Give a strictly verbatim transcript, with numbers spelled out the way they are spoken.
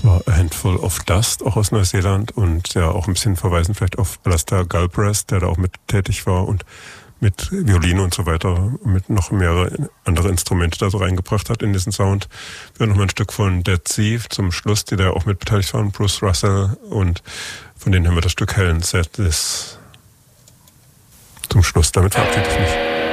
war A Handful of Dust, auch aus Neuseeland, und ja auch ein bisschen verweisen vielleicht auf Alastair Galbraith, der da auch mit tätig war und mit Violine und so weiter, mit noch mehrere andere Instrumente da so reingebracht hat in diesen Sound. Wir hören nochmal ein Stück von Dead Sea zum Schluss, die da auch mit beteiligt waren, Bruce Russell, und von denen haben wir das Stück Helen Said This zum Schluss. Damit verabschiede ich mich.